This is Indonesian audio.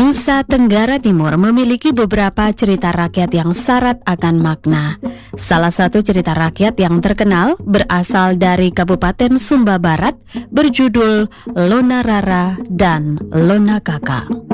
Nusa Tenggara Timur memiliki beberapa cerita rakyat yang syarat akan makna. Salah satu cerita rakyat yang terkenal berasal dari Kabupaten Sumba Barat berjudul Lona Rara dan Lona Kakak.